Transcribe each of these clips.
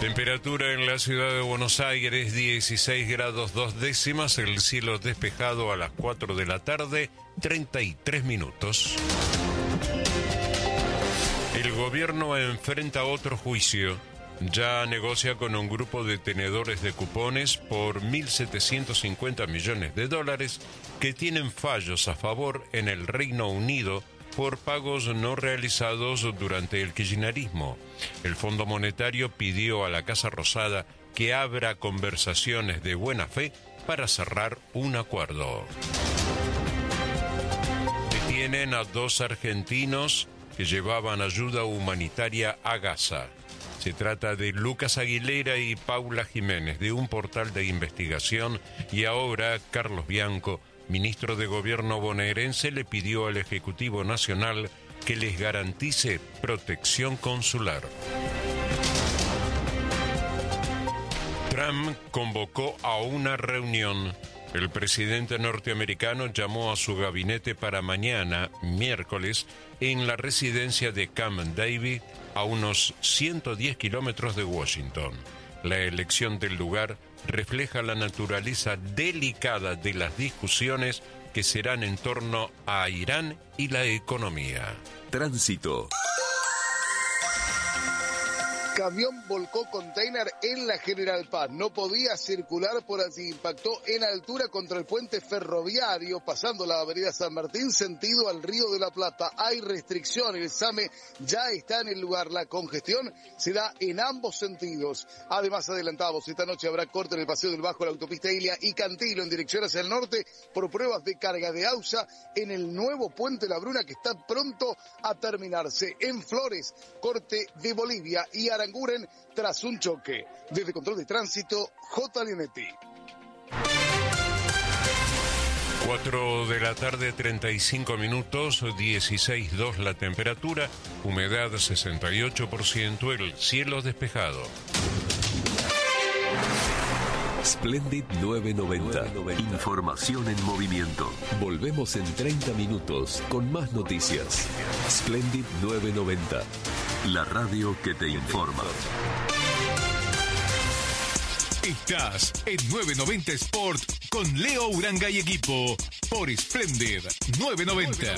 Temperatura en la ciudad de Buenos Aires, 16 grados 2 décimas, el cielo despejado a las 4 de la tarde, 33 minutos. El gobierno enfrenta otro juicio. Ya negocia con un grupo de tenedores de cupones por 1.750 millones de dólares que tienen fallos a favor en el Reino Unido por pagos no realizados durante el kirchnerismo. El Fondo Monetario pidió a la Casa Rosada que abra conversaciones de buena fe para cerrar un acuerdo. Detienen a 2 argentinos que llevaban ayuda humanitaria a Gaza. Se trata de Lucas Aguilera y Paula Jiménez, de un portal de investigación, y ahora Carlos Bianco, ministro de Gobierno bonaerense, le pidió al Ejecutivo Nacional que les garantice protección consular. Trump convocó a una reunión. El presidente norteamericano llamó a su gabinete para mañana, miércoles, en la residencia de Camp David, a unos 110 kilómetros de Washington. La elección del lugar refleja la naturaleza delicada de las discusiones que serán en torno a Irán y la economía. Tránsito. Camión volcó container en la General Paz. No podía circular por allí. Impactó en altura contra el puente ferroviario, pasando la avenida San Martín, sentido al Río de la Plata. Hay restricción. El SAME ya está en el lugar. La congestión se da en ambos sentidos. Además, adelantamos, esta noche habrá corte en el Paseo del Bajo, la autopista Ilia y Cantilo, en dirección hacia el norte, por pruebas de carga de AUSA en el nuevo puente La Bruna, que está pronto a terminarse. En Flores, corte de Bolivia y Aranguren tras un choque. Desde Control de Tránsito, J. Linetti. 4 de la tarde, 35 minutos, 16,2 la temperatura, humedad 68%, el cielo despejado. Splendid 990. Información en movimiento. Volvemos en 30 minutos con más noticias. Splendid 990. La radio que te informa. Estás en 990 Sport con Leo Uranga y equipo por Splendid 990.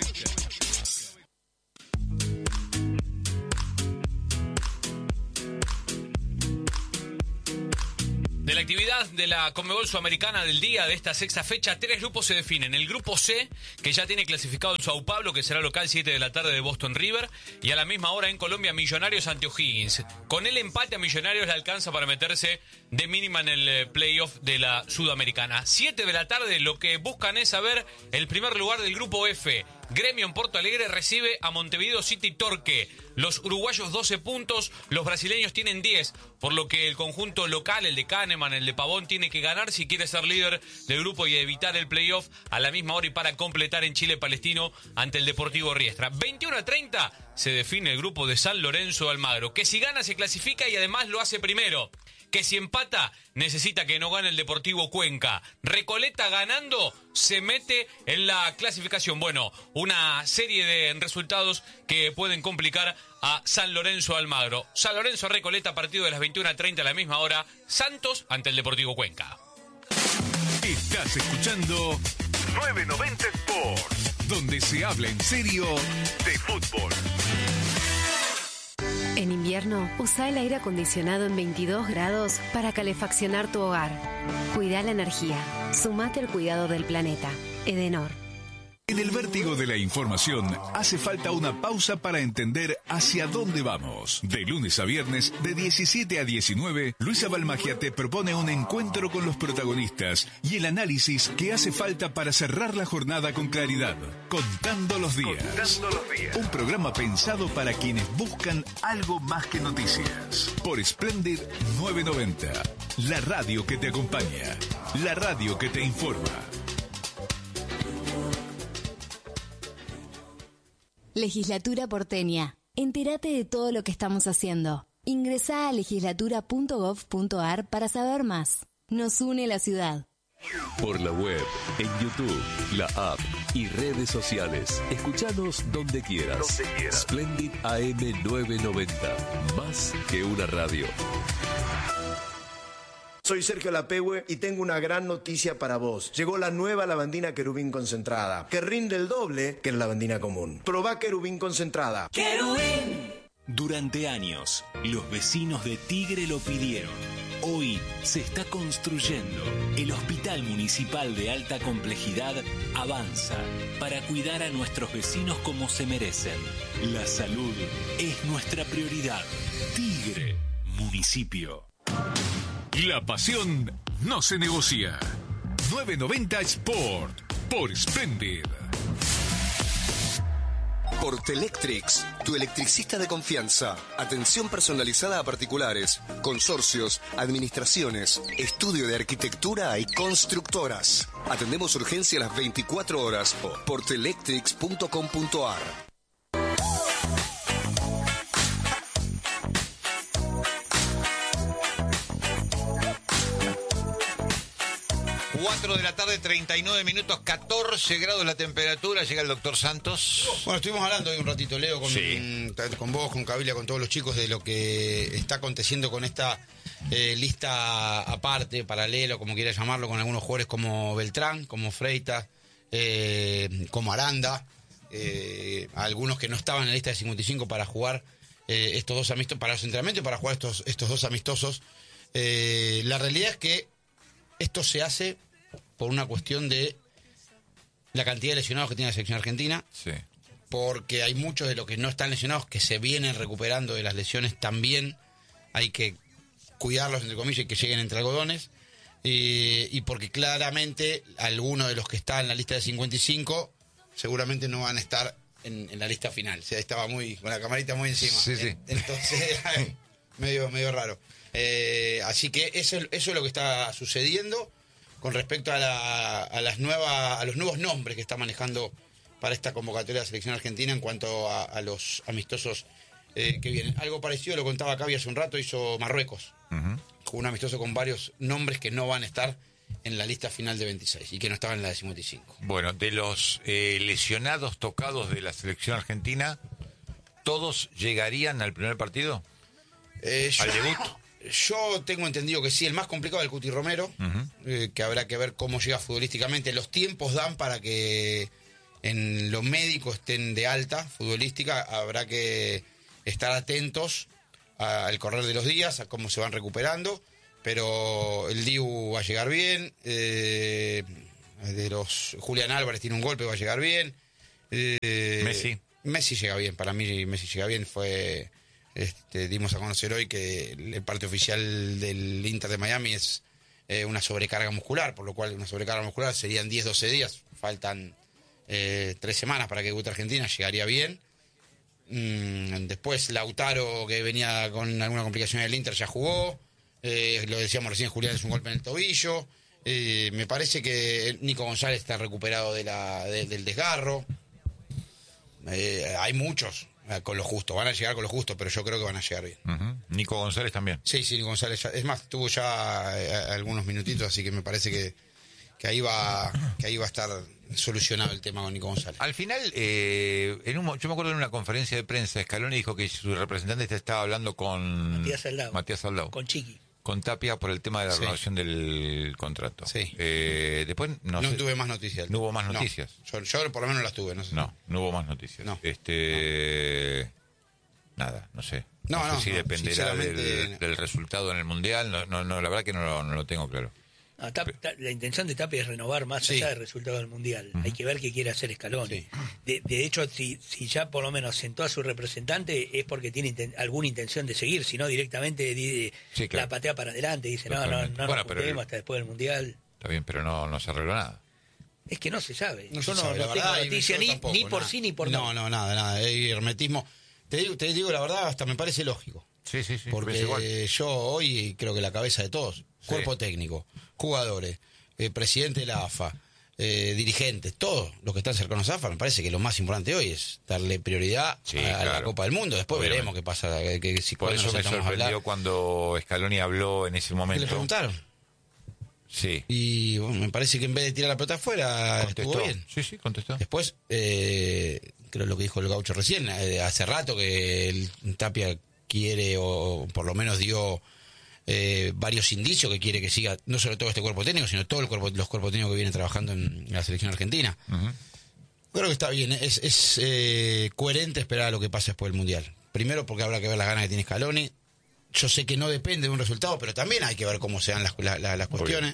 De la actividad de la Conmebol Sudamericana del día de esta sexta fecha, 3 grupos se definen. El grupo C, que ya tiene clasificado el Sao Paulo, que será local 7 de la tarde de Boston River, y a la misma hora en Colombia, Millonarios ante O'Higgins. Con el empate a Millonarios le alcanza para meterse de mínima en el playoff de la Sudamericana. 7 de la tarde, lo que buscan es saber el primer lugar del grupo F. Gremio en Porto Alegre recibe a Montevideo City Torque. Los uruguayos 12 puntos, los brasileños tienen 10, por lo que el conjunto local, el de Kahneman, el de Pavón, tiene que ganar si quiere ser líder del grupo y evitar el playoff a la misma hora y para completar en Chile Palestino ante el Deportivo Riestra. 21:30 se define el grupo de San Lorenzo de Almagro, que si gana se clasifica y además lo hace primero. Que si empata, necesita que no gane el Deportivo Cuenca. Recoleta ganando, se mete en la clasificación. Bueno, una serie de resultados que pueden complicar a San Lorenzo Almagro. San Lorenzo Recoleta, partido de las 21:30 a la misma hora. Santos ante el Deportivo Cuenca. Estás escuchando 990 Sport, donde se habla en serio de fútbol. En invierno, usa el aire acondicionado en 22 grados para calefaccionar tu hogar. Cuida la energía. Sumate al cuidado del planeta. Edenor. En el vértigo de la información hace falta una pausa para entender hacia dónde vamos. De lunes a viernes, de 17 a 19, Luisa Balmagia te propone un encuentro con los protagonistas y el análisis que hace falta para cerrar la jornada con claridad. Contando los días. Un programa pensado para quienes buscan algo más que noticias. Por Splendid 990. La radio que te acompaña. La radio que te informa. Legislatura porteña. Entérate de todo lo que estamos haciendo. Ingresá a legislatura.gov.ar para saber más. Nos une la ciudad. Por la web, en YouTube, la app y redes sociales. Escuchanos donde quieras. Splendid AM 990. Más que una radio. Soy Sergio Lapehue y tengo una gran noticia para vos. Llegó la nueva lavandina Querubín concentrada, que rinde el doble que la lavandina común. Probá Querubín concentrada. ¡Querubín! Durante años, los vecinos de Tigre lo pidieron. Hoy se está construyendo. El Hospital Municipal de Alta Complejidad avanza para cuidar a nuestros vecinos como se merecen. La salud es nuestra prioridad. Tigre, municipio. La pasión no se negocia. 990 Sport por Splendid. Portelectrics, tu electricista de confianza. Atención personalizada a particulares, consorcios, administraciones, estudio de arquitectura y constructoras. Atendemos urgencia las 24 horas. Portelectrics.com.ar. 4 de la tarde, 39 minutos, 14 grados la temperatura. Llega el doctor Santos. Bueno, estuvimos hablando hoy un ratito, Leo, con vos, con Cabilia, con todos los chicos, de lo que está aconteciendo con esta lista aparte, paralelo, como quieras llamarlo, con algunos jugadores como Beltrán, como Freitas, como Aranda, algunos que no estaban en la lista de 55 para jugar estos dos amistosos, para los entrenamientos y para jugar estos dos amistosos. La realidad es que esto se hace por una cuestión de la cantidad de lesionados que tiene la selección argentina. Sí. Porque hay muchos de los que no están lesionados que se vienen recuperando de las lesiones también. Hay que cuidarlos, entre comillas, y que lleguen entre algodones. Y porque claramente algunos de los que están en la lista de 55 seguramente no van a estar en la lista final. O sea, estaba con la camarita muy encima. Sí, sí. Entonces, medio raro. Así que eso es lo que está sucediendo con respecto a los nuevos nombres que está manejando para esta convocatoria de la selección argentina en cuanto a los amistosos que vienen. Algo parecido lo contaba Cavi hace un rato, hizo Marruecos, con un amistoso con varios nombres que no van a estar en la lista final de 26 y que no estaban en la de 55. Bueno, de los lesionados tocados de la selección argentina, ¿todos llegarían al primer partido? ¿Al debut? Yo tengo entendido que sí, el más complicado es el Cuti Romero, que habrá que ver cómo llega futbolísticamente. Los tiempos dan para que en lo médico estén de alta futbolística, habrá que estar atentos al correr de los días, a cómo se van recuperando, pero el Dibu va a llegar bien, Julián Álvarez tiene un golpe, va a llegar bien. Messi llega bien, para mí Messi llega bien, dimos a conocer hoy que el parte oficial del Inter de Miami es una sobrecarga muscular, por lo cual una sobrecarga muscular serían 10-12 días, faltan 3 semanas para que debute Argentina, llegaría bien. Después Lautaro, que venía con alguna complicación del Inter, ya jugó, lo decíamos recién, Julián es un golpe en el tobillo, me parece que Nico González está recuperado del desgarro. Hay muchos con lo justo, van a llegar con lo justo, pero yo creo que van a llegar bien. Nico González también. Sí, Nico González, es más, tuvo ya algunos minutitos, así que me parece que ahí va a estar solucionado el tema con Nico González. Al final, yo me acuerdo en una conferencia de prensa, Scaloni dijo que su representante estaba hablando con Matías Aldao. Con Chiqui. Con Tapia por el tema de la renovación del contrato. Sí. Después no tuve más noticias. No hubo más noticias. Yo por lo menos las tuve, no sé. No hubo más noticias. No. Nada, no sé. No sé si dependerá del resultado en el Mundial. No, la verdad que no lo tengo claro. La intención de Tapia es renovar más allá del resultado del Mundial. Hay que ver qué quiere hacer Scaloni. De hecho, si ya por lo menos sentó a su representante es porque tiene alguna intención de seguir, si no directamente la patea para adelante y dice no nos juntemos hasta después del Mundial. Está bien, pero no se arregló nada. Es que no se sabe. No yo no tengo noticia ni por sí ni por no. No, nada. Hay hermetismo. Te digo la verdad, hasta me parece lógico. Sí. Porque yo hoy creo que la cabeza de todos, cuerpo técnico, jugadores, presidente de la AFA, dirigentes, todos los que están cercanos a AFA, me parece que lo más importante hoy es darle prioridad a la Copa del Mundo. Después veremos qué pasa. Por eso me sorprendió cuando Scaloni habló en ese momento. ¿Le preguntaron? Sí. Y bueno, me parece que en vez de tirar la pelota afuera, estuvo bien. Sí, contestó. Después, creo lo que dijo el Gaucho recién, hace rato que el Tapia quiere, o por lo menos dio varios indicios que quiere que siga, no solo todo este cuerpo técnico, sino todos los cuerpos técnicos que vienen trabajando en la selección argentina. Uh-huh. Creo que está bien, es coherente esperar a lo que pase después del Mundial. Primero porque habrá que ver las ganas que tiene Scaloni. Yo sé que no depende de un resultado, pero también hay que ver cómo se dan las cuestiones.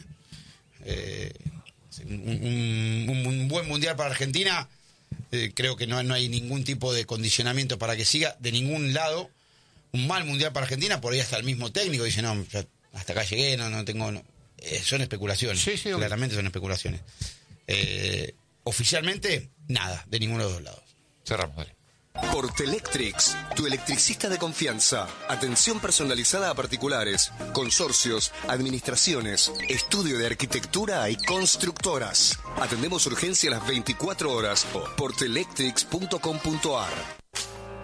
Un buen Mundial para Argentina, creo que no hay ningún tipo de condicionamiento para que siga de ningún lado. Un mal Mundial para Argentina, por ahí hasta el mismo técnico dice, no, hasta acá llegué, no tengo... son especulaciones, sí, claramente son especulaciones. Oficialmente, nada, de ninguno de los dos lados. Cerramos, dale. Portelectrics, tu electricista de confianza. Atención personalizada a particulares, consorcios, administraciones, estudio de arquitectura y constructoras. Atendemos urgencia a las 24 horas. Portelectrics.com.ar.